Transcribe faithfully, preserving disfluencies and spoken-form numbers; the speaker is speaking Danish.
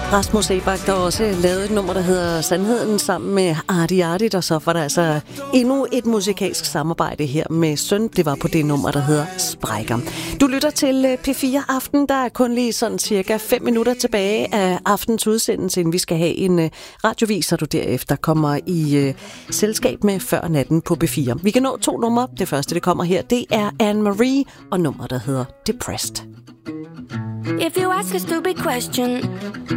Rasmus Ebach, der også lavede et nummer, der hedder Sandheden sammen med Arti Artit, og så var der altså endnu et musikalsk samarbejde her med Søn. Det var på det nummer, der hedder Sprækker. Du lytter til P fire Aften. Der er kun lige sådan cirka fem minutter tilbage af aftens udsendelse, inden vi skal have en radiovis, så du derefter kommer i uh, selskab med Før Natten på P fire. Vi kan nå to numre. Det første, det kommer her, det er Anne-Marie, og nummer, der hedder Depressed. If you ask a stupid question,